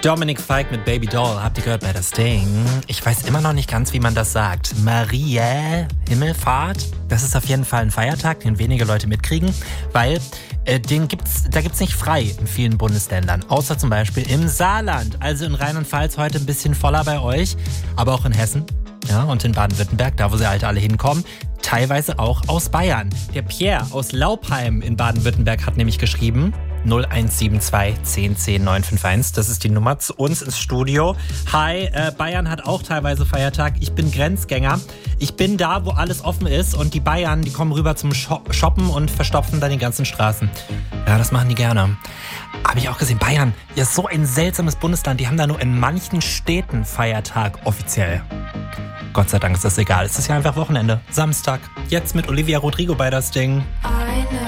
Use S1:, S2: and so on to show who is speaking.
S1: Dominic Fike mit Baby Doll, habt ihr gehört bei das Ding? Ich weiß immer noch nicht ganz, wie man das sagt. Maria Himmelfahrt? Das ist auf jeden Fall ein Feiertag, den wenige Leute mitkriegen, weil da gibt's nicht frei in vielen Bundesländern, außer zum Beispiel im Saarland. Also in Rheinland-Pfalz heute ein bisschen voller bei euch, aber auch in Hessen, ja, und in Baden-Württemberg, da wo sie halt alle hinkommen. Teilweise auch aus Bayern. Der Pierre aus Laupheim in Baden-Württemberg hat nämlich geschrieben: 0172 10 10 951. Das ist die Nummer zu uns ins Studio. Hi, Bayern hat auch teilweise Feiertag. Ich bin Grenzgänger. Ich bin da, wo alles offen ist, und die Bayern, die kommen rüber zum Shoppen und verstopfen dann die ganzen Straßen. Ja, das machen die gerne. Habe ich auch gesehen, Bayern, ja, so ein seltsames Bundesland. Die haben da nur in manchen Städten Feiertag offiziell. Gott sei Dank ist das egal. Es ist ja einfach Wochenende. Samstag. Jetzt mit Olivia Rodrigo bei das Ding.